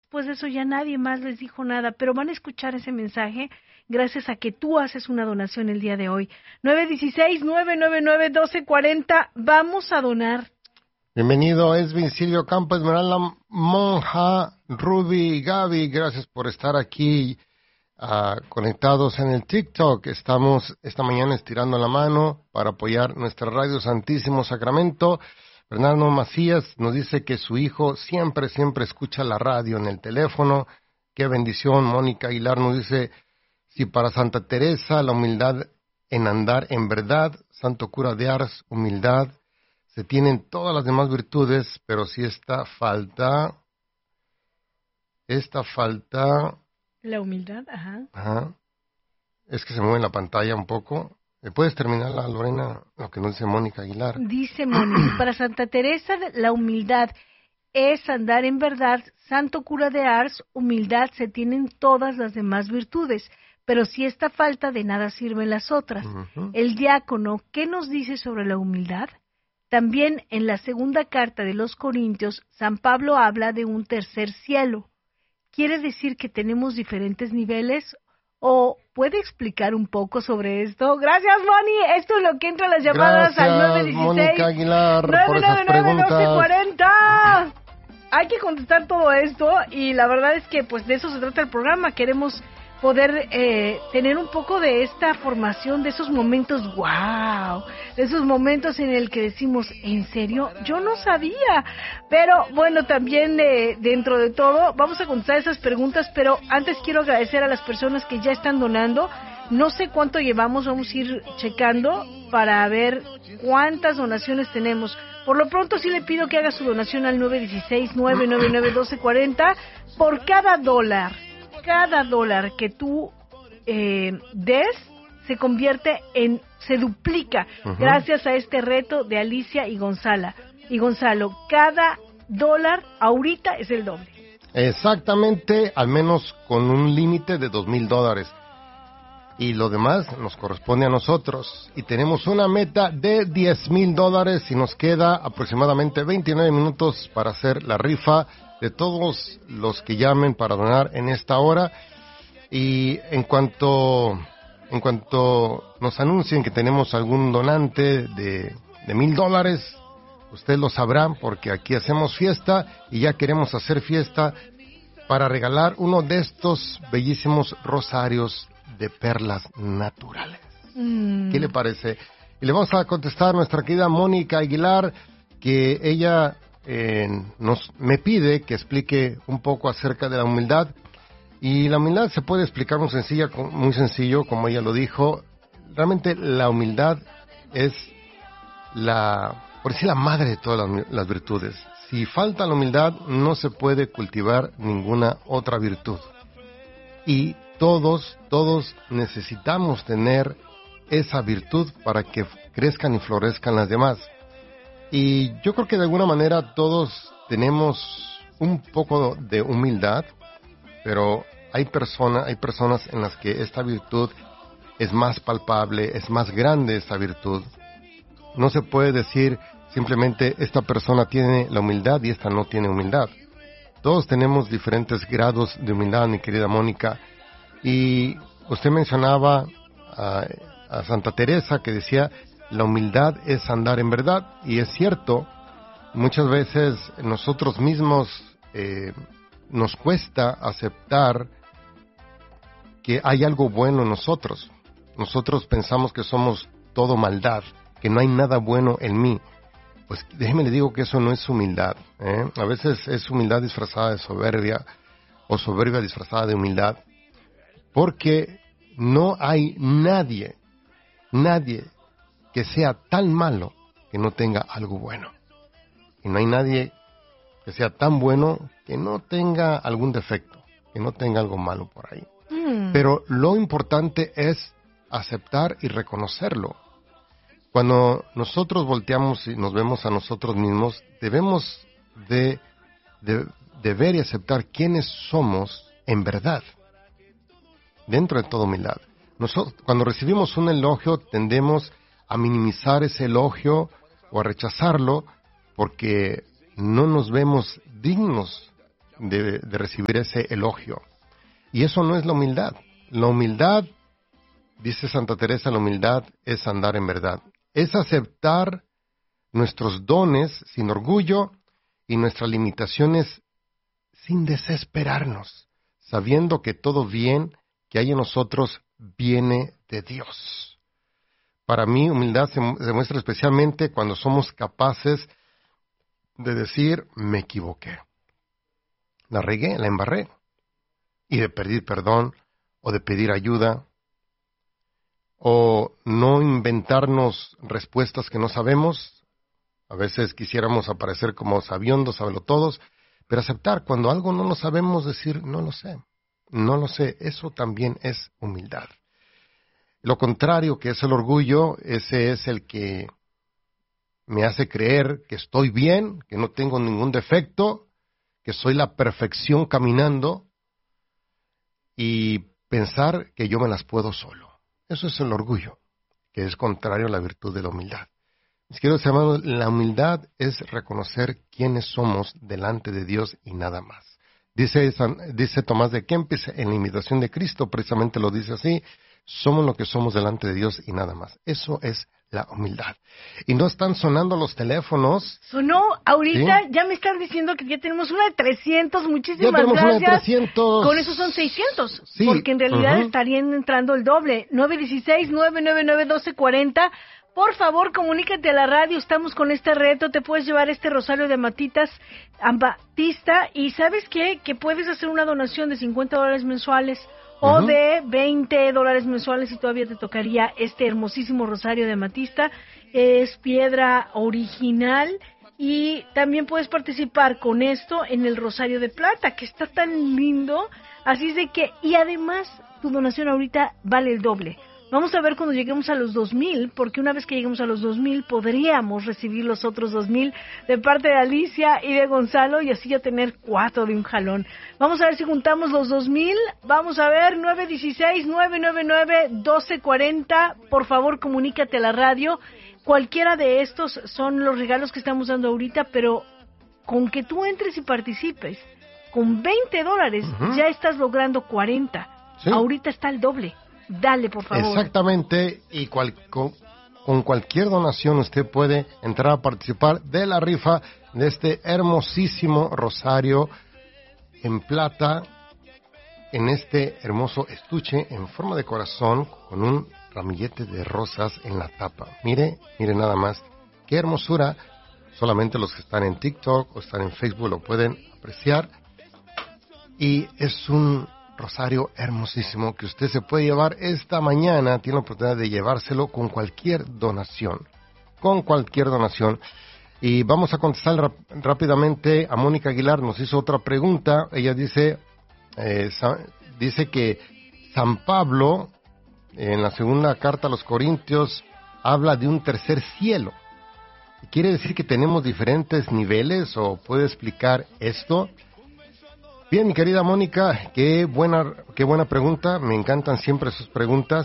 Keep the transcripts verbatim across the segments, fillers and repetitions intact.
después de eso ya nadie más les dijo nada, pero van a escuchar ese mensaje gracias a que tú haces una donación el día de hoy. nueve uno seis, nueve nueve nueve, uno dos cuatro cero, vamos a donar. Bienvenido, Esvin, Silvio Campo, Esmeralda, Monja, Ruby, Gaby, gracias por estar aquí uh, conectados en el TikTok. Estamos esta mañana estirando la mano para apoyar nuestra radio Santísimo Sacramento. Fernando Macías nos dice que su hijo siempre, siempre escucha la radio en el teléfono. Qué bendición. Mónica Aguilar nos dice, si para Santa Teresa la humildad en andar en verdad, Santo Cura de Ars, humildad, se tienen todas las demás virtudes, pero si esta falta, esta falta... La humildad, ajá. Ajá. Es que se mueve la pantalla un poco. ¿Puedes terminarla, Lorena, lo que nos dice Mónica Aguilar? Dice Mónica, para Santa Teresa la humildad es andar en verdad, Santo Cura de Ars, humildad se tienen todas las demás virtudes, pero si esta falta de nada sirven las otras. Uh-huh. El diácono, ¿qué nos dice sobre la humildad? También en la segunda carta de los Corintios, San Pablo habla de un tercer cielo. ¿Quiere decir que tenemos diferentes niveles? ¿O puede explicar un poco sobre esto? Gracias, Moni. Esto es lo que entra en las llamadas Gracias, al nueve uno seis, Mónica Aguilar, por esas preguntas. nueve nueve nueve, doce cuarenta. Hay que contestar todo esto y la verdad es que pues de eso se trata el programa. Queremos poder eh, tener un poco de esta formación, de esos momentos, wow, de esos momentos en el que decimos, ¿en serio? Yo no sabía. Pero bueno, también eh, dentro de todo, vamos a contestar esas preguntas, pero antes quiero agradecer a las personas que ya están donando. No sé cuánto llevamos, vamos a ir checando para ver cuántas donaciones tenemos. Por lo pronto sí le pido que haga su donación al nueve uno seis, nueve nueve nueve, uno dos cuatro cero por cada dólar. Cada dólar que tú eh, des se convierte en, se duplica, uh-huh, gracias a este reto de Alicia y Gonzala. Y Gonzalo, cada dólar ahorita es el doble. Exactamente, al menos con un límite de dos mil dólares. Y lo demás nos corresponde a nosotros. Y tenemos una meta de diez mil dólares y nos queda aproximadamente veintinueve minutos para hacer la rifa de todos los que llamen para donar en esta hora. Y en cuanto en cuanto nos anuncien que tenemos algún donante de de mil dólares, ustedes lo sabrán porque aquí hacemos fiesta y ya queremos hacer fiesta para regalar uno de estos bellísimos rosarios de perlas naturales. Mm. ¿Qué le parece? Y le vamos a contestar a nuestra querida Mónica Aguilar, que ella Eh, nos me pide que explique un poco acerca de la humildad, y la humildad se puede explicar muy sencilla, muy sencillo, como ella lo dijo. Realmente la humildad es la, por decir, la madre de todas las, las virtudes. Si falta la humildad, no se puede cultivar ninguna otra virtud. Y todos, todos necesitamos tener esa virtud para que crezcan y florezcan las demás. Y yo creo que de alguna manera todos tenemos un poco de humildad, pero hay personas, hay personas en las que esta virtud es más palpable, es más grande esta virtud. No se puede decir simplemente esta persona tiene la humildad y esta no tiene humildad. Todos tenemos diferentes grados de humildad, mi querida Mónica. Y usted mencionaba a, a Santa Teresa, que decía, la humildad es andar en verdad, y es cierto. Muchas veces nosotros mismos eh, nos cuesta aceptar que hay algo bueno en nosotros. Nosotros pensamos que somos todo maldad, que no hay nada bueno en mí. Pues déjeme le digo que eso no es humildad, ¿eh? A veces es humildad disfrazada de soberbia, o soberbia disfrazada de humildad, porque no hay nadie, nadie que sea tan malo que no tenga algo bueno. Y no hay nadie que sea tan bueno que no tenga algún defecto, que no tenga algo malo por ahí. Mm. Pero lo importante es aceptar y reconocerlo. Cuando nosotros volteamos y nos vemos a nosotros mismos, debemos de, de, de ver y aceptar quiénes somos en verdad, dentro de toda humildad. Nosotros, cuando recibimos un elogio, tendemos a minimizar ese elogio o a rechazarlo porque no nos vemos dignos de, de recibir ese elogio. Y eso no es la humildad. La humildad, dice Santa Teresa, la humildad es andar en verdad. Es aceptar nuestros dones sin orgullo y nuestras limitaciones sin desesperarnos, sabiendo que todo bien que hay en nosotros viene de Dios. Para mí, humildad se demuestra especialmente cuando somos capaces de decir, me equivoqué, la regué, la embarré, y de pedir perdón, o de pedir ayuda, o no inventarnos respuestas que no sabemos. A veces quisiéramos aparecer como sabiondos, sabelotodos, pero aceptar cuando algo no lo sabemos, decir, no lo sé, no lo sé, eso también es humildad. Lo contrario, que es el orgullo, ese es el que me hace creer que estoy bien, que no tengo ningún defecto, que soy la perfección caminando, y pensar que yo me las puedo solo. Eso es el orgullo, que es contrario a la virtud de la humildad. Mis queridos hermanos, la humildad es reconocer quiénes somos delante de Dios y nada más. Dice, dice Tomás de Kempis en la imitación de Cristo, precisamente lo dice así, somos lo que somos delante de Dios y nada más. Eso es la humildad. Y no están sonando los teléfonos. Sonó ahorita, ¿Sí? Ya me están diciendo que ya tenemos una de trescientos, muchísimas ya tenemos gracias. Una de trescientos. Con eso son seiscientos, sí. Porque en realidad uh-huh. estarían entrando el doble. nueve uno seis, nueve nueve nueve, uno dos cuatro cero. Por favor, comunícate a la radio, estamos con este reto, te puedes llevar este rosario de matitas Batista, y ¿sabes qué? Que puedes hacer una donación de cincuenta dólares mensuales o uh-huh. de veinte dólares mensuales y todavía te tocaría este hermosísimo rosario de amatista. Es piedra original y también puedes participar con esto en el rosario de plata, que está tan lindo. Así es de que, y además, tu donación ahorita vale el doble. Vamos a ver cuando lleguemos a los dos mil, porque una vez que lleguemos a los dos mil, podríamos recibir los otros dos mil de parte de Alicia y de Gonzalo, y así ya tener cuatro de un jalón. Vamos a ver si juntamos los dos mil. Vamos a ver, nueve uno seis, nueve nueve nueve, uno dos cuatro cero. Por favor, comunícate a la radio. Cualquiera de estos son los regalos que estamos dando ahorita, pero con que tú entres y participes, con veinte dólares, uh-huh. ya estás logrando cuarenta. ¿Sí? Ahorita está el doble. Dale, por favor. Exactamente, y cual, con, con cualquier donación usted puede entrar a participar de la rifa de este hermosísimo rosario en plata, en este hermoso estuche en forma de corazón con un ramillete de rosas en la tapa. Mire, mire nada más, qué hermosura. Solamente los que están en TikTok o están en Facebook lo pueden apreciar. Y es un rosario hermosísimo que usted se puede llevar esta mañana. Tiene la oportunidad de llevárselo con cualquier donación, con cualquier donación. Y vamos a contestar rap- rápidamente a Mónica Aguilar. Nos hizo otra pregunta. Ella dice, eh, sa- dice que San Pablo, en la segunda carta a los Corintios, habla de un tercer cielo. ¿Quiere decir que tenemos diferentes niveles o puede explicar esto? Bien, mi querida Mónica, qué buena, qué buena pregunta. Me encantan siempre sus preguntas.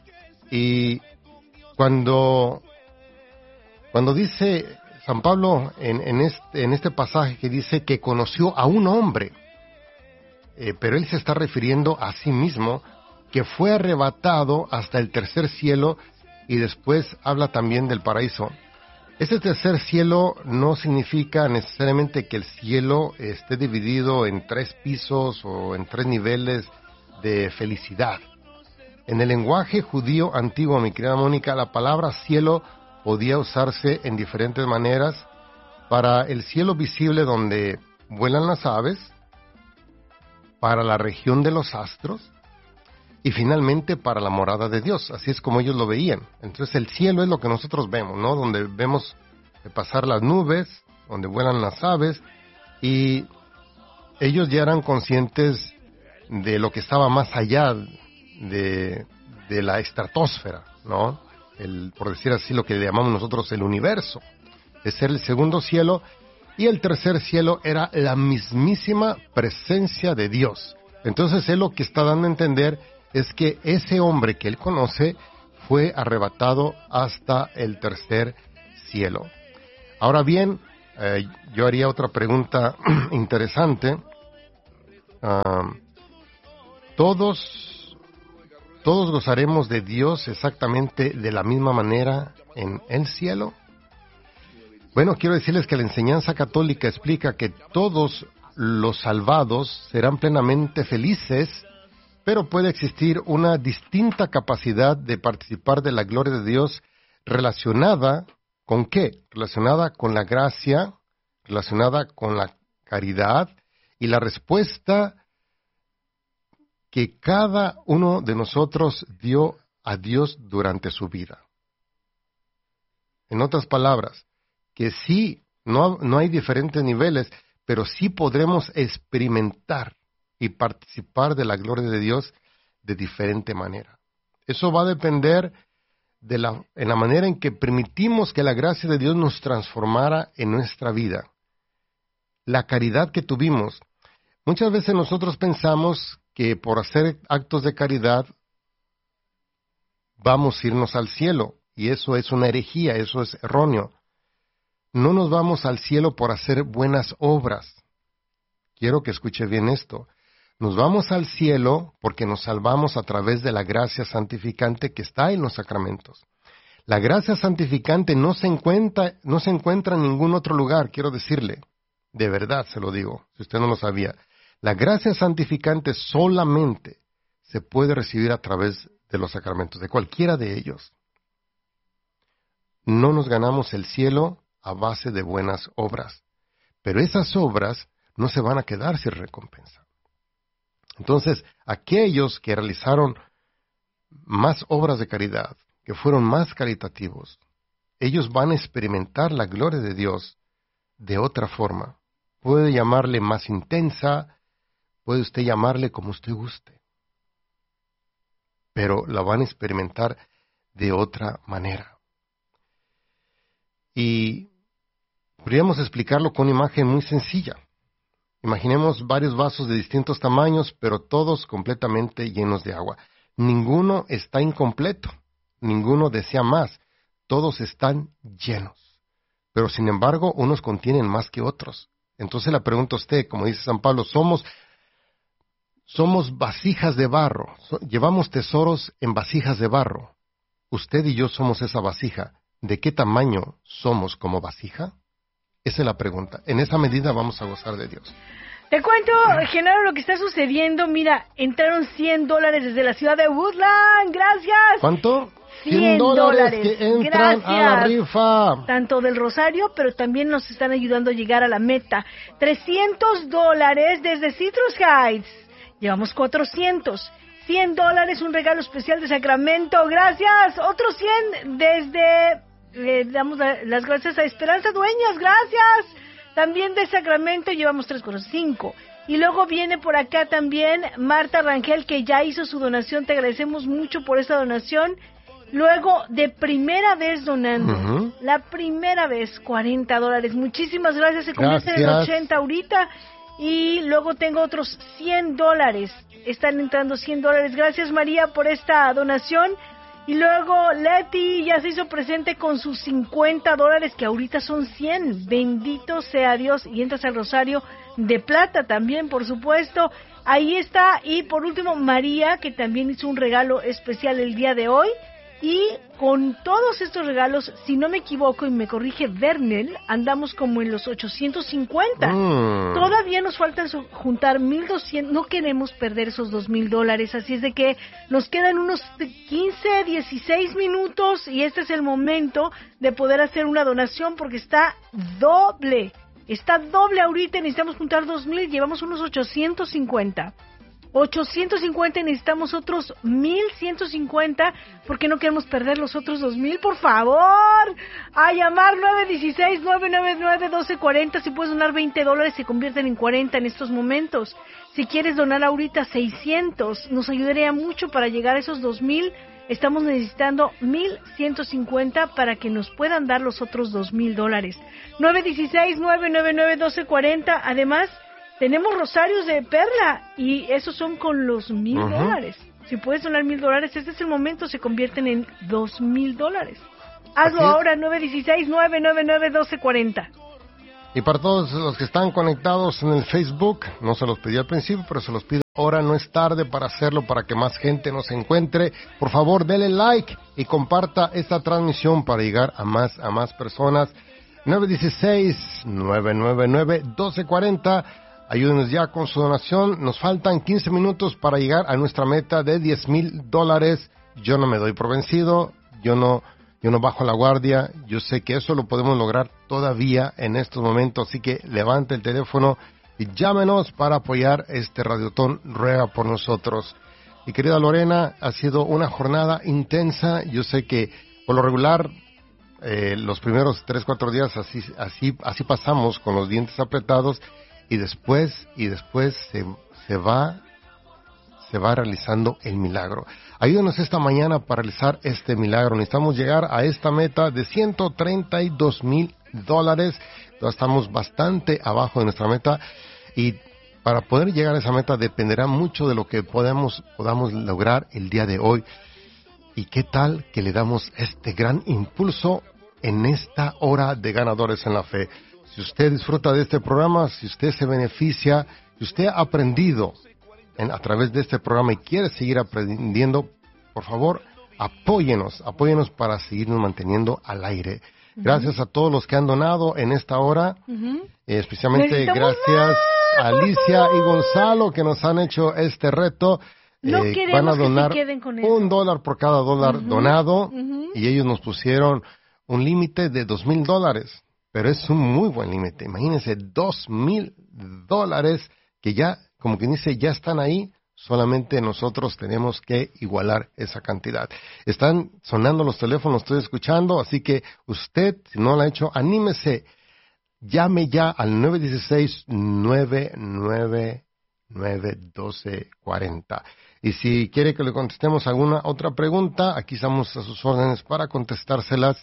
Y cuando, cuando dice San Pablo en, en, este, en este pasaje que dice que conoció a un hombre, eh, pero él se está refiriendo a sí mismo, que fue arrebatado hasta el tercer cielo, y después habla también del paraíso. Ese tercer cielo no significa necesariamente que el cielo esté dividido en tres pisos o en tres niveles de felicidad. En el lenguaje judío antiguo, mi querida Mónica, la palabra cielo podía usarse en diferentes maneras. Para el cielo visible donde vuelan las aves, para la región de los astros y finalmente para la morada de Dios. Así es como ellos lo veían. Entonces el cielo es lo que nosotros vemos, ¿no? Donde vemos pasar las nubes, donde vuelan las aves, y ellos ya eran conscientes de lo que estaba más allá de, de la estratosfera, ¿no? El, por decir así, lo que llamamos nosotros el universo. Ese era el segundo cielo, y el tercer cielo era la mismísima presencia de Dios. Entonces él lo que está dando a entender es que ese hombre que él conoce fue arrebatado hasta el tercer cielo. Ahora bien, eh, yo haría otra pregunta interesante. um, todos, todos gozaremos de Dios exactamente de la misma manera en el cielo. Bueno, quiero decirles que la enseñanza católica explica que todos los salvados serán plenamente felices, pero puede existir una distinta capacidad de participar de la gloria de Dios relacionada ¿con qué? Relacionada con la gracia, relacionada con la caridad y la respuesta que cada uno de nosotros dio a Dios durante su vida. En otras palabras, que sí, no, no hay diferentes niveles, pero sí podremos experimentar y participar de la gloria de Dios de diferente manera. Eso va a depender de la, en la manera en que permitimos que la gracia de Dios nos transformara en nuestra vida. La caridad que tuvimos. Muchas veces nosotros pensamos que por hacer actos de caridad vamos a irnos al cielo, y eso es una herejía, eso es erróneo. No nos vamos al cielo por hacer buenas obras. Quiero que escuche bien esto. Nos vamos al cielo porque nos salvamos a través de la gracia santificante que está en los sacramentos. La gracia santificante no se encuentra, no se encuentra en ningún otro lugar, quiero decirle. De verdad se lo digo, si usted no lo sabía. La gracia santificante solamente se puede recibir a través de los sacramentos, de cualquiera de ellos. No nos ganamos el cielo a base de buenas obras, pero esas obras no se van a quedar sin recompensa. Entonces, aquellos que realizaron más obras de caridad, que fueron más caritativos, ellos van a experimentar la gloria de Dios de otra forma. Puede llamarle más intensa, puede usted llamarle como usted guste, pero la van a experimentar de otra manera. Y podríamos explicarlo con una imagen muy sencilla. Imaginemos varios vasos de distintos tamaños, pero todos completamente llenos de agua. Ninguno está incompleto, ninguno desea más, todos están llenos. Pero sin embargo, unos contienen más que otros. Entonces le pregunto a usted, como dice San Pablo, somos, somos vasijas de barro, so, llevamos tesoros en vasijas de barro. Usted y yo somos esa vasija. ¿De qué tamaño somos como vasija? Esa es la pregunta. En esa medida vamos a gozar de Dios. Te cuento, Genaro, lo que está sucediendo. Mira, entraron cien dólares desde la ciudad de Woodland. Gracias. ¿Cuánto? cien dólares que entran Gracias. a la rifa. Tanto del Rosario, pero también nos están ayudando a llegar a la meta. trescientos dólares desde Citrus Heights. Llevamos cuatrocientos. cien dólares, un regalo especial de Sacramento. Gracias. Otros cien desde... Le damos las gracias a Esperanza Dueñas, gracias. También de Sacramento llevamos tres por cinco. Y luego viene por acá también Marta Rangel, que ya hizo su donación. Te agradecemos mucho por esa donación. Luego, de primera vez donando, uh-huh. la primera vez, cuarenta dólares. Muchísimas gracias, se convierte en ochenta ahorita. Y luego tengo otros cien dólares. Están entrando cien dólares. Gracias, María, por esta donación. Y luego Leti ya se hizo presente con sus cincuenta dólares, que ahorita son cien. Bendito sea Dios. Y entras al Rosario de Plata también, por supuesto. Ahí está. Y por último, María, que también hizo un regalo especial el día de hoy. Y con todos estos regalos, si no me equivoco y me corrige Vernel, andamos como en los ochocientos cincuenta. Mm. Todavía nos faltan juntar mil doscientos. No queremos perder esos dos mil dólares. Así es de que nos quedan unos quince, dieciséis minutos. Y este es el momento de poder hacer una donación porque está doble. Está doble ahorita. Necesitamos juntar dos mil. Llevamos unos ochocientos cincuenta. ochocientos cincuenta y necesitamos otros mil ciento cincuenta porque no queremos perder los otros dos mil, por favor. A llamar nueve uno seis, nueve nueve nueve, uno dos cuatro cero. Si puedes donar veinte dólares, se convierten en cuarenta en estos momentos. Si quieres donar ahorita seiscientos, nos ayudaría mucho para llegar a esos dos mil. Estamos necesitando mil ciento cincuenta para que nos puedan dar los otros dos mil dólares. nueve uno seis, nueve nueve nueve, uno dos cuatro cero. Además, tenemos rosarios de perla y esos son con los mil uh-huh. dólares. Si puedes donar mil dólares, este es el momento, se convierten en dos mil dólares. Hazlo ahora, nueve uno seis, nueve nueve nueve, uno dos cuatro cero. Y para todos los que están conectados en el Facebook, no se los pedí al principio, pero se los pido ahora, no es tarde para hacerlo, para que más gente nos encuentre. Por favor, denle like y comparta esta transmisión para llegar a más, a más personas. nueve uno seis, nueve nueve nueve, uno dos cuatro cero. Ayúdenos ya con su donación. Nos faltan quince minutos para llegar a nuestra meta de diez mil dólares. Yo no me doy por vencido. Yo no... Yo no bajo la guardia, yo sé que eso lo podemos lograr todavía en estos momentos, así que levante el teléfono y llámenos para apoyar este Radiotón Ruega por nosotros. Y querida Lorena, ha sido una jornada intensa, yo sé que por lo regular eh, los primeros tres, cuatro días así, así, así pasamos con los dientes apretados y después, y después se, se va, se va realizando el milagro. Ayúdenos esta mañana para realizar este milagro. Necesitamos llegar a esta meta de ciento treinta y dos mil dólares. Estamos bastante abajo de nuestra meta y para poder llegar a esa meta dependerá mucho de lo que podamos, podamos lograr el día de hoy. ¿Y qué tal que le damos este gran impulso en esta hora de Ganadores en la Fe? Si usted disfruta de este programa, si usted se beneficia, si usted ha aprendido En, a través de este programa y quiere seguir aprendiendo, por favor, apóyenos, apóyenos para seguirnos manteniendo al aire. Uh-huh. Gracias a todos los que han donado en esta hora, uh-huh. eh, especialmente gracias a Alicia y Gonzalo que nos han hecho este reto. No eh, queremos van a donar que se queden con eso. un dólar por cada dólar uh-huh. donado uh-huh. y ellos nos pusieron un límite de dos mil dólares, pero es un muy buen límite. Imagínense, dos mil dólares que ya, como quien dice, ya están ahí, solamente nosotros tenemos que igualar esa cantidad. Están sonando los teléfonos, estoy escuchando, así que usted, si no lo ha hecho, anímese, llame ya al nueve uno seis, nueve nueve nueve, uno dos cuatro cero. Y si quiere que le contestemos alguna otra pregunta, aquí estamos a sus órdenes para contestárselas.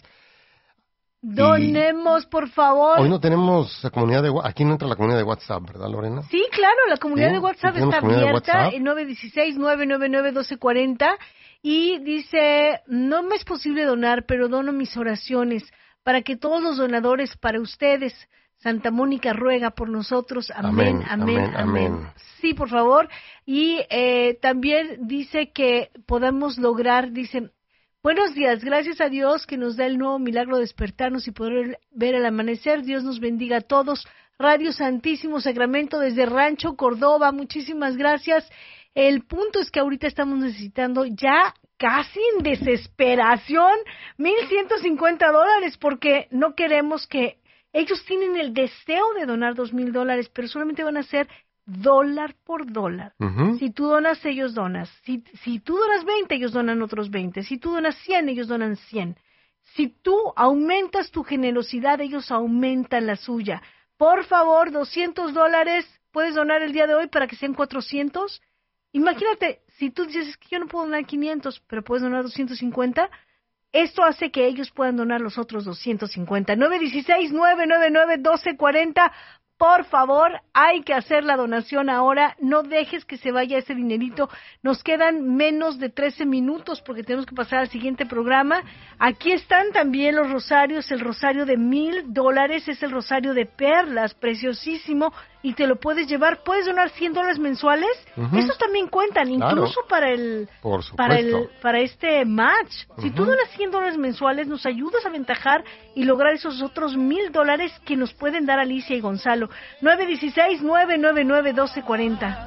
Donemos, por favor. Hoy no tenemos la comunidad de... Aquí no entra la comunidad de WhatsApp, ¿verdad, Lorena? Sí, claro, la comunidad ¿Sí? de WhatsApp ¿Sí está abierta en nueve uno seis, nueve nueve nueve, uno dos cuatro cero y dice, no me es posible donar, pero dono mis oraciones para que todos los donadores para ustedes, Santa Mónica ruega por nosotros, amén, amén, amén. amén. amén. Sí, por favor. Y eh, también dice que podamos lograr, dice... Buenos días, gracias a Dios que nos da el nuevo milagro de despertarnos y poder ver el amanecer. Dios nos bendiga a todos. Radio Santísimo Sacramento desde Rancho Córdoba, muchísimas gracias. El punto es que ahorita estamos necesitando ya casi en desesperación mil ciento cincuenta dólares porque no queremos que ellos tienen el deseo de donar dos mil dólares, pero solamente van a ser dólar por dólar. Uh-huh. Si tú donas, ellos donas. Si, si tú donas veinte, ellos donan otros veinte. Si tú donas cien, ellos donan cien. Si tú aumentas tu generosidad, ellos aumentan la suya. Por favor, doscientos dólares, ¿puedes donar el día de hoy para que sean cuatrocientos? Imagínate, si tú dices, es que yo no puedo donar quinientos, pero puedes donar doscientos cincuenta, esto hace que ellos puedan donar los otros doscientos cincuenta. nueve uno seis, nueve nueve nueve, uno dos cuatro cero. Por favor, hay que hacer la donación ahora. No dejes que se vaya ese dinerito. Nos quedan menos de trece minutos porque tenemos que pasar al siguiente programa. Aquí están también los rosarios. El rosario de mil dólares es el rosario de perlas, preciosísimo. Y te lo puedes llevar. Puedes donar cien dólares mensuales. Uh-huh. Esos también cuentan, claro. incluso para el, para el, para este match. Uh-huh. Si tú donas cien dólares mensuales, nos ayudas a aventajar y lograr esos otros mil dólares que nos pueden dar Alicia y Gonzalo. nueve uno seis, nueve nueve nueve, uno dos cuatro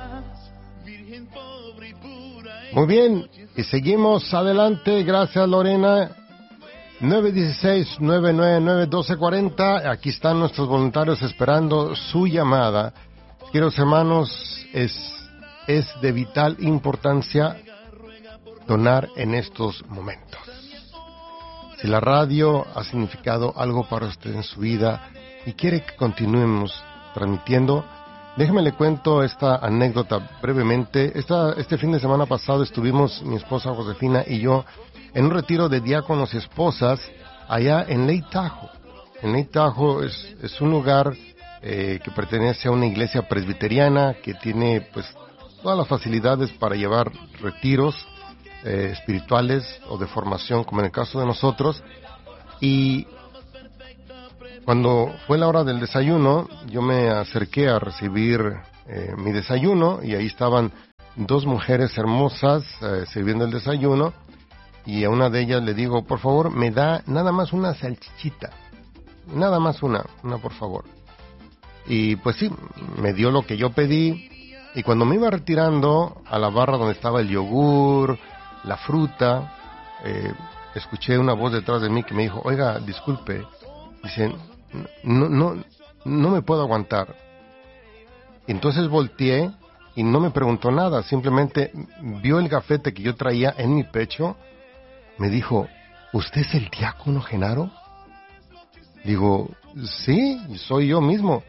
cero. Muy bien, y seguimos adelante. Gracias, Lorena. nueve uno seis, nueve nueve nueve, uno dos cuatro cero. Aquí están nuestros voluntarios esperando su llamada. Queridos hermanos, es, es de vital importancia donar en estos momentos. Si la radio ha significado algo para usted en su vida y quiere que continuemos transmitiendo, déjeme le cuento esta anécdota brevemente. Esta, este fin de semana pasado estuvimos mi esposa Josefina y yo en un retiro de diáconos y esposas allá en Lake Tahoe. En Lake Tahoe es, es un lugar eh, que pertenece a una iglesia presbiteriana que tiene pues todas las facilidades para llevar retiros eh, espirituales o de formación, como en el caso de nosotros. Y Cuando fue la hora del desayuno, yo me acerqué a recibir eh, mi desayuno y ahí estaban dos mujeres hermosas eh, sirviendo el desayuno y a una de ellas le digo, por favor, me da nada más una salchichita, nada más una, una por favor. Y pues sí, me dio lo que yo pedí y cuando me iba retirando a la barra donde estaba el yogur, la fruta, eh, escuché una voz detrás de mí que me dijo, oiga, disculpe, dice, no, no, no me puedo aguantar. Entonces volteé y no me preguntó nada, simplemente vio el gafete que yo traía en mi pecho, me dijo, ¿usted es el diácono Genaro? Digo, sí, soy yo mismo.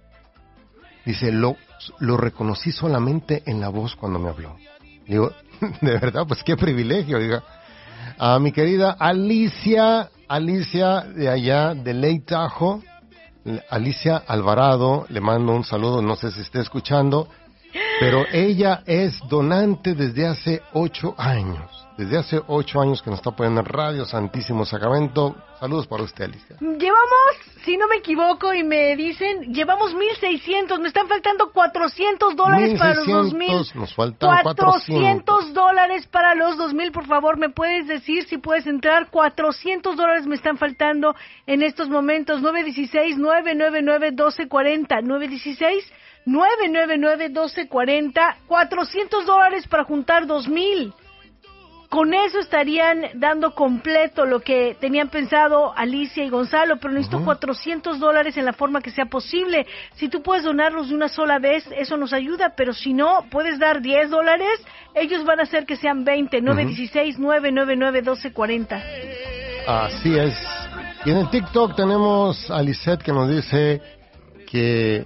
Dice, lo, lo reconocí solamente en la voz cuando me habló. Digo, de verdad, pues qué privilegio, diga. A mi querida Alicia, Alicia de allá de Lake Tahoe, Alicia Alvarado, le mando un saludo, no sé si esté escuchando, pero ella es donante desde hace ocho años, desde hace ocho años que nos está poniendo en Radio Santísimo Sacramento. Saludos para usted, Alicia. Llevamos, si no me equivoco y me dicen, llevamos mil seiscientos, me están faltando cuatrocientos dólares para los dos mil. Nos faltan cuatrocientos dólares para los dos mil, por favor, ¿me puedes decir si puedes entrar? cuatrocientos dólares me están faltando en estos momentos. nueve uno seis, nueve nueve nueve, uno dos cuatro cero, nueve uno seis, nueve nueve nueve, uno dos cuatro cero, cuatrocientos dólares para juntar dos mil. Con eso estarían dando completo lo que tenían pensado Alicia y Gonzalo, pero necesito uh-huh. cuatrocientos dólares en la forma que sea posible. Si tú puedes donarlos de una sola vez, eso nos ayuda, pero si no, puedes dar diez dólares, ellos van a hacer que sean veinte, nueve uno seis, nueve nueve nueve, uno dos cuatro cero. Así es. Y en el TikTok tenemos a Lisette que nos dice que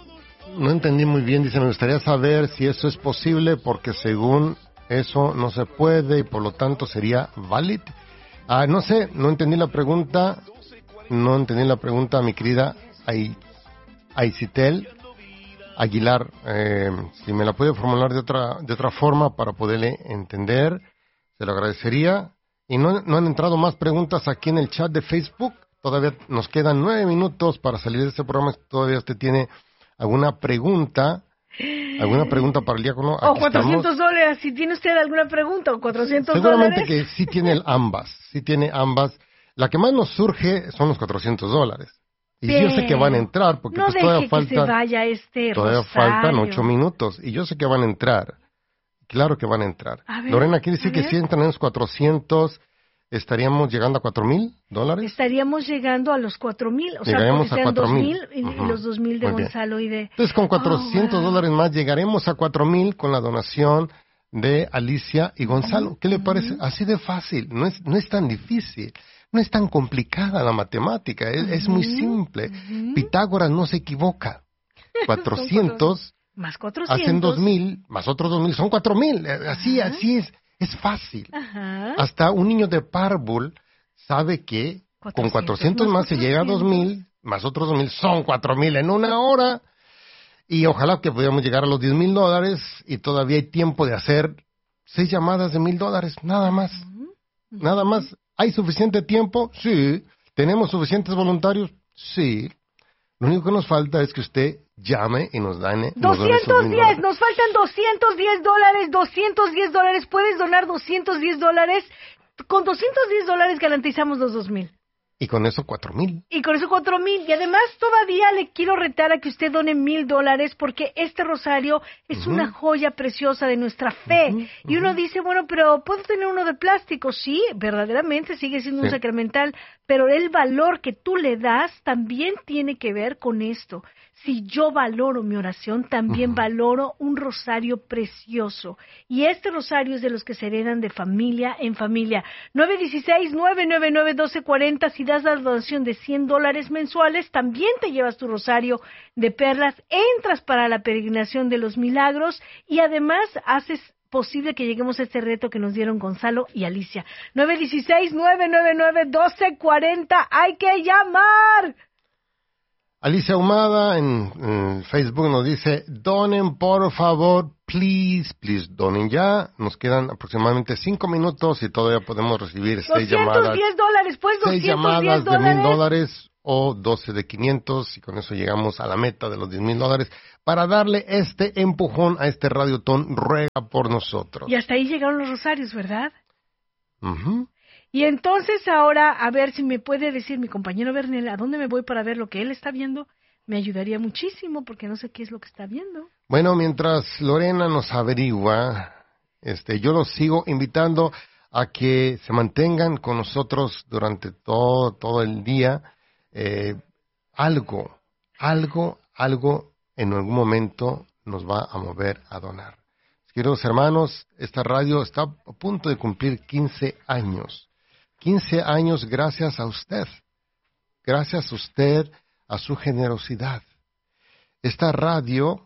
no entendí muy bien, dice, me gustaría saber si eso es posible porque según eso no se puede y por lo tanto sería válido. Ah, no sé, no entendí la pregunta, no entendí la pregunta, mi querida Ay, Aicitel Aguilar. Eh, si me la puede formular de otra de otra forma para poderle entender, se lo agradecería. Y no, no han entrado más preguntas aquí en el chat de Facebook. Todavía nos quedan nueve minutos para salir de este programa. Todavía usted tiene alguna pregunta. ¿Alguna pregunta para el diácono? O cuatrocientos dólares, si tiene usted alguna pregunta, o cuatrocientos Seguramente dólares. Seguramente que sí tiene el ambas, sí tiene ambas. La que más nos surge son los cuatrocientos dólares. Y Bien. yo sé que van a entrar, porque no pues todavía deje falta, que se vaya este todavía rosario. faltan ocho minutos, y yo sé que van a entrar. Claro que van a entrar. A ver, Lorena, quiere decir que si entran en los cuatrocientos, ¿estaríamos llegando a cuatro mil dólares? Estaríamos llegando a los cuatro mil, o Llegaremos sea, porque a cuatro mil y, uh-huh. y los dos mil de Muy Gonzalo bien. y de... Entonces, con cuatrocientos oh, wow. dólares más, llegaremos a cuatro mil con la donación de Alicia y Gonzalo. ¿Qué le parece? Uh-huh. Así de fácil, no es, no es tan difícil, no es tan complicada la matemática, es, uh-huh. es muy simple. Uh-huh. Pitágoras no se equivoca. cuatrocientos más cuatrocientos hacen dos mil, más otros dos mil, son cuatro mil. Así, uh-huh. así es, es fácil. Uh-huh. Hasta un niño de párvul sabe que con cuatrocientos más, más se llega a dos mil, más otros dos mil, son cuatro mil en una hora. Y ojalá que pudiéramos llegar a los diez mil dólares y todavía hay tiempo de hacer seis llamadas de mil dólares, nada más. Uh-huh. Nada más. ¿Hay suficiente tiempo? Sí. ¿Tenemos suficientes voluntarios? Sí. Lo único que nos falta es que usted llame y nos dane... doscientos diez, nos faltan doscientos diez dólares, doscientos diez dólares, puedes donar doscientos diez dólares, con doscientos diez dólares garantizamos los dos mil. Y con eso cuatro mil. Y con eso cuatro mil. Y además todavía le quiero retar a que usted done mil dólares porque este rosario es uh-huh. una joya preciosa de nuestra fe. Uh-huh. Y uno dice, bueno, pero ¿puedo tener uno de plástico? Sí, verdaderamente sigue siendo sí. un sacramental, pero el valor que tú le das también tiene que ver con esto. Si yo valoro mi oración, también uh-huh. valoro un rosario precioso. Y este rosario es de los que se heredan de familia en familia. nueve uno seis, nueve nueve nueve, uno dos cuatro cero. Si das la donación de cien dólares mensuales, también te llevas tu rosario de perlas, entras para la peregrinación de los milagros y además haces posible que lleguemos a este reto que nos dieron Gonzalo y Alicia. nueve uno seis, nueve nueve nueve, uno dos cuatro cero. ¡Hay que llamar! Alicia Humada en, en Facebook nos dice, donen por favor, please, please, donen ya. Nos quedan aproximadamente cinco minutos y todavía podemos recibir seis llamadas. doscientos diez dólares, pues, seis doscientos diez llamadas de mil dólares. dólares o doce de quinientos y con eso llegamos a la meta de los diez mil dólares para darle este empujón a este Radiotón Ruega por nosotros. Y hasta ahí llegaron los rosarios, ¿verdad? Uh-huh. Y entonces ahora, a ver si me puede decir mi compañero Bernel, ¿a dónde me voy para ver lo que él está viendo? Me ayudaría muchísimo porque no sé qué es lo que está viendo. Bueno, mientras Lorena nos averigua, este, yo los sigo invitando a que se mantengan con nosotros durante todo, todo el día. Eh, algo, algo, algo en algún momento nos va a mover a donar. Queridos hermanos, esta radio está a punto de cumplir quince años. quince años gracias a usted. Gracias a usted, a su generosidad. Esta radio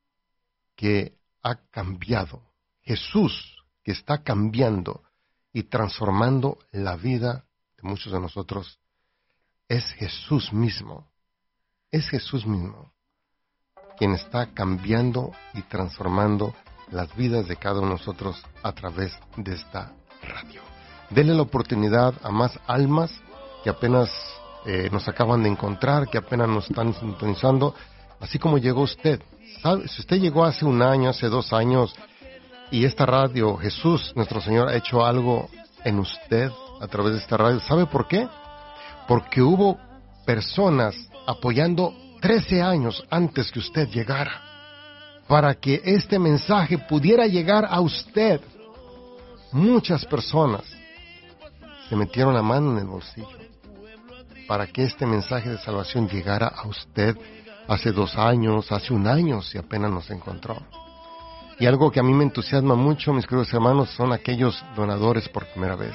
que ha cambiado. Jesús que está cambiando y transformando la vida de muchos de nosotros. Es Jesús mismo. Es Jesús mismo quien está cambiando y transformando las vidas de cada uno de nosotros a través de esta radio. Denle la oportunidad a más almas que apenas eh, nos acaban de encontrar, que apenas nos están sintonizando, así como llegó usted. ¿Sabe? Si usted llegó hace un año, hace dos años, y esta radio, Jesús, nuestro Señor, ha hecho algo en usted a través de esta radio, ¿sabe por qué? Porque hubo personas apoyando trece años antes que usted llegara, para que este mensaje pudiera llegar a usted. Muchas personas se metieron la mano en el bolsillo para que este mensaje de salvación llegara a usted hace dos años, hace un año, si apenas nos encontró. Y algo que a mí me entusiasma mucho, mis queridos hermanos, son aquellos donadores por primera vez.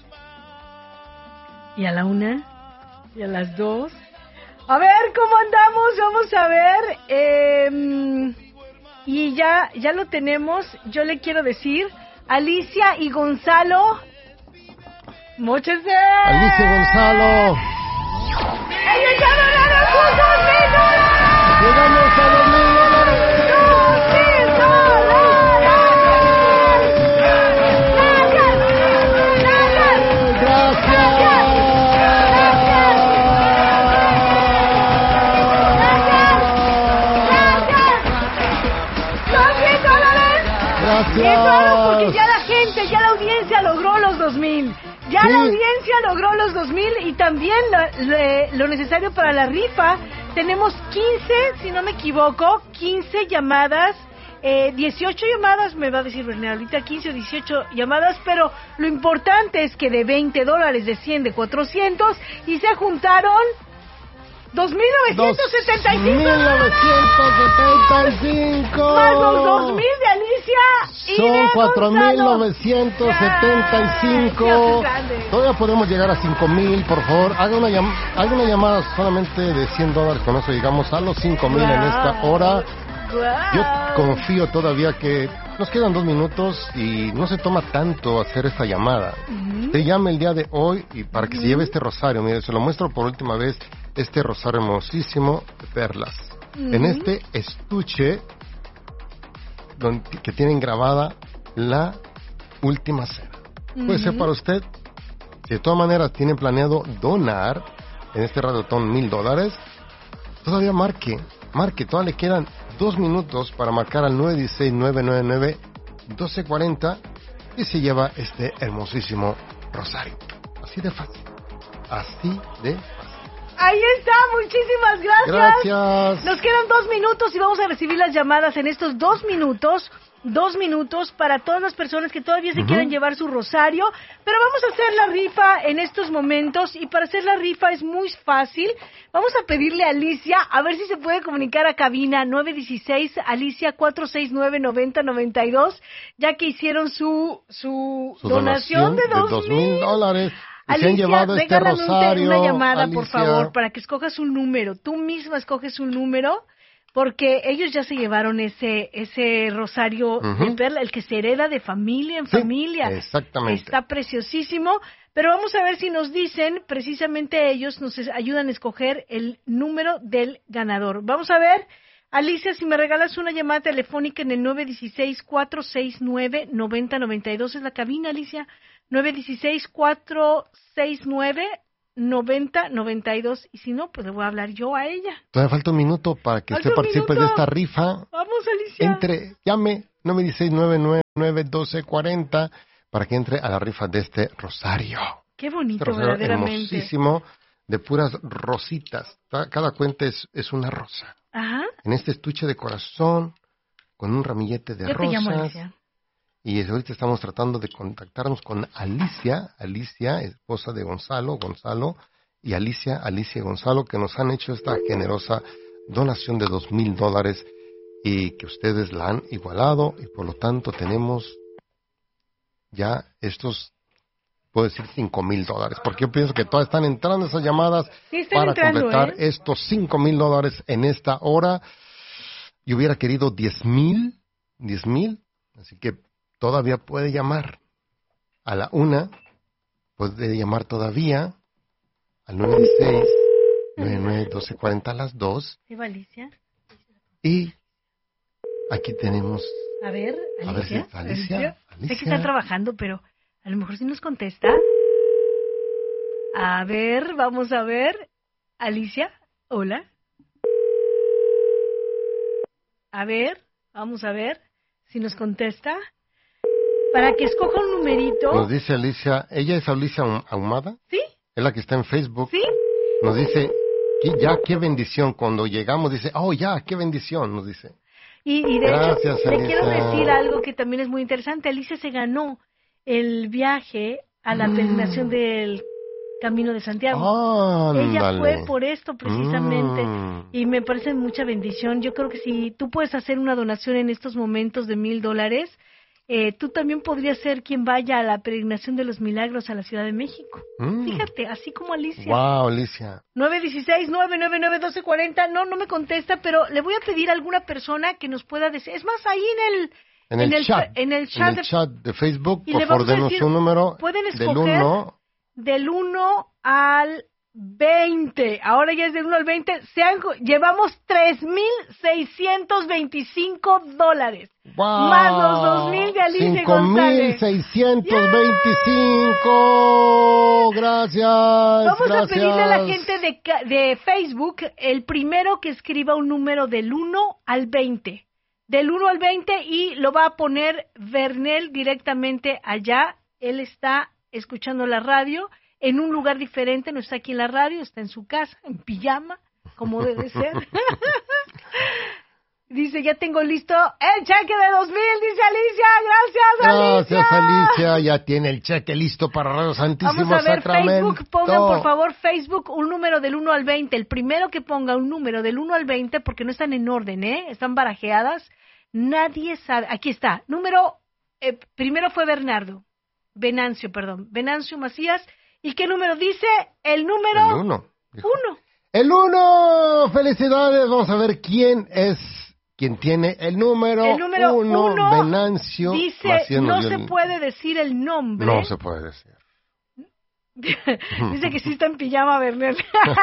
¿Y a la una? ¿Y a las dos? A ver, ¿cómo andamos? Vamos a ver. Eh, y ya, ya lo tenemos. Yo le quiero decir, Alicia y Gonzalo, móchense. Alicia Gonzalo. ¡Ellos ya donaron sus dos mil dólares! ¡Llegamos a dos mil dólares! ¡Dos mil dólares! ¡Gracias! ¡Gracias! Gracias. Y eso porque ya la gente, ya la audiencia logró los dos mil. Ya sí. La audiencia logró los dos mil y también lo, lo, lo necesario para la rifa. Tenemos quince, si no me equivoco, quince llamadas, eh, dieciocho llamadas, me va a decir Bernal, ahorita quince o dieciocho llamadas, pero lo importante es que de veinte dólares, de cien, de cuatrocientos, y se juntaron dos mil novecientos setenta y cinco. dos mil novecientos setenta y cinco. Más los dos mil de Alicia y son de cuatro mil Gonzalo. novecientos setenta y cinco. Dios es grande. Todavía podemos llegar a cinco mil, por favor. Haga una, llam- haga una llamada solamente de cien dólares. Con eso llegamos a los cinco mil en esta hora. Wow. Yo confío todavía que nos quedan dos minutos y no se toma tanto hacer esta llamada. Uh-huh. Te llame el día de hoy y para que Uh-huh. se lleve este rosario. Mire, se lo muestro por última vez. Este rosario hermosísimo de perlas. Uh-huh. En este estuche donde, que tienen grabada la última cena. Uh-huh. Puede ser para usted. Si de todas maneras tienen planeado donar en este radiotón mil dólares, todavía marque, marque, todavía le quedan dos minutos para marcar al nueve uno seis, nueve nueve nueve, uno dos cuatro cero y se lleva este hermosísimo rosario. Así de fácil. Así de fácil. Ahí está, muchísimas gracias. Gracias. Nos quedan dos minutos y vamos a recibir las llamadas en estos dos minutos. Dos minutos para todas las personas que todavía se Uh-huh. quieran llevar su rosario. Pero vamos a hacer la rifa en estos momentos. Y para hacer la rifa es muy fácil. Vamos a pedirle a Alicia a ver si se puede comunicar a cabina nueve uno seis, Alicia cuatro seis nueve, nueve cero nueve dos, ya que hicieron su, su, Su donación, de dos mil dólares. Y se Alicia, han llevado este regálanos un te- rosario. una llamada, por Alicia. favor, para que escojas un número. Tú misma escoges un número, porque ellos ya se llevaron ese ese rosario Ujú. de perla, el que se hereda de familia en Sí, familia. exactamente. Está preciosísimo, Pero vamos a ver si nos dicen, precisamente ellos nos ayudan a escoger el número del ganador. Vamos a ver, Alicia, si me regalas una llamada telefónica en el nueve uno seis, cuatro seis nueve, nueve cero nueve dos, es la cabina, Alicia, nueve uno seis, cuatro seis nueve, nueve cero nueve dos, y si no, pues le voy a hablar yo a ella. Todavía falta un minuto para que Falta usted un participe minuto. de esta rifa. Vamos, Alicia. Entre, llame nueve uno seis, nueve nueve nueve, uno dos cuatro cero para que entre a la rifa de este rosario. Qué bonito, Este rosario verdaderamente. hermosísimo, de puras rositas. Cada cuenta es, es una rosa. Ajá. En este estuche de corazón, con un ramillete de Yo te llamo, rosas. Alicia. Y ahorita estamos tratando de contactarnos con Alicia, Alicia, esposa de Gonzalo, Gonzalo, y Alicia, Alicia y Gonzalo, que nos han hecho esta generosa donación de dos mil dólares y que ustedes la han igualado, y por lo tanto tenemos ya estos, puedo decir, cinco mil dólares, porque yo pienso que todas están entrando esas llamadas Sí, están para entrando, completar ¿eh? estos cinco mil dólares en esta hora. Yo hubiera querido diez mil, diez mil, así que todavía puede llamar a la una, puede llamar todavía al nueve seis, nueve nueve, uno dos cuatro cero a las dos, ¿Sí va, Alicia? y aquí tenemos, A ver, Alicia. a ver si está Alicia, Sé Alicia. que está trabajando, pero a lo mejor sí nos contesta. A ver, vamos a ver. Alicia, hola. A ver, vamos a ver si nos contesta. Para que escoja un numerito. Nos dice Alicia, ella es Alicia Ahumada, ¿Sí? es la que está en Facebook. ¿Sí? Nos dice, "Qué- ya qué bendición, cuando llegamos dice, oh ya, qué bendición, nos dice. Y, y de Gracias, hecho, le Alicia. quiero decir algo que también es muy interesante. Alicia se ganó el viaje a la Mm. peregrinación del Camino de Santiago. Ella Ándale. fue por esto precisamente Mm. y me parece mucha bendición. Yo creo que si tú puedes hacer una donación en estos momentos de mil dólares, eh, tú también podrías ser quien vaya a la peregrinación de los milagros a la Ciudad de México. Mm. Fíjate, así como Alicia. Wow, Alicia. nueve uno seis, nueve nueve nueve, uno dos cuatro cero. No, no me contesta, pero le voy a pedir a alguna persona que nos pueda decir. Es más, ahí en el, En el, en el chat, en el chat, en el de- chat de Facebook, Y por le favor, vamos a denos decir, un número pueden del escoger uno. del uno al veinte. Ahora ya es del uno al veinte. Se han, llevamos tres mil seiscientos veinticinco dólares. Wow. Más los dos mil de Alicia cinco mil González. seiscientos veinticinco. Gracias. Vamos gracias. a pedirle a la gente de, ca- de Facebook el primero que escriba un número del uno al veinte. Del uno al veinte, y lo va a poner Bernel directamente allá. Él está escuchando la radio en un lugar diferente, no está aquí en la radio, está en su casa, en pijama, como debe ser. Dice, ya tengo listo el cheque de dos mil, dice Alicia. Gracias, Alicia. Gracias, Alicia. Ya tiene el cheque listo para Radio Santísimo Vamos a ver, Sacramento. Facebook, pongan por favor Facebook un número del uno al veinte. El primero que ponga un número del uno al veinte, porque no están en orden, ¿eh? Están barajeadas. Nadie sabe. Aquí está. Número, eh, primero fue Bernardo. Venancio, perdón. Venancio Macías. ¿Y qué número dice? El número... El uno. dijo. Uno. El uno. Felicidades. Vamos a ver quién es, quién tiene el número, El número uno. uno Venancio dice, Macías nos no dio se el- puede decir el nombre. No se puede decir. Dice que sí está en pijama, Bernal.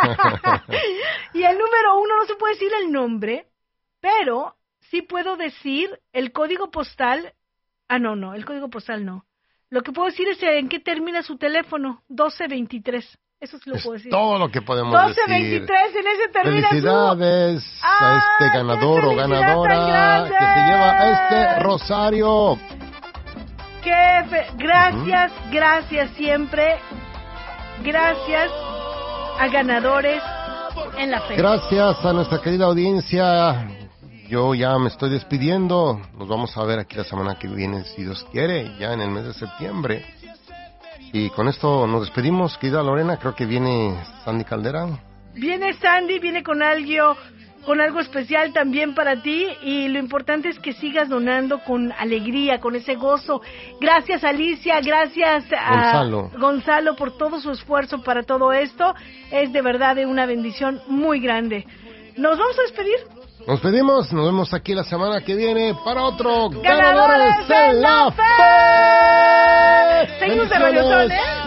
Y el número uno no se puede decir el nombre, pero sí puedo decir el código postal. Ah, no, no, el código postal no. Lo que puedo decir es en qué termina su teléfono, doce veintitrés. Eso sí lo Es puedo decir. todo lo que podemos doce decir. veintitrés, en ese termina Felicidades su... a ¡Ah, este ganador qué o felicidad ganadora tan grande! que se lleva este rosario. Qué fe- Gracias, gracias siempre. Gracias a ganadores en la fe. Gracias a nuestra querida audiencia. Yo ya me estoy despidiendo. Nos vamos a ver aquí la semana que viene, si Dios quiere, ya en el mes de septiembre. Y con esto nos despedimos, querida Lorena. Creo que viene Sandy Caldera. Viene Sandy, viene con algo, con algo especial también para ti, y lo importante es que sigas donando con alegría, con ese gozo. Gracias, Alicia, gracias a Gonzalo. Gonzalo por todo su esfuerzo para todo esto. Es de verdad de una bendición muy grande. Nos vamos a despedir. Nos pedimos, nos vemos aquí la semana que viene para otro Ganadores Ganadores en la Fe. Seguimos de Radio Sol, ¿eh?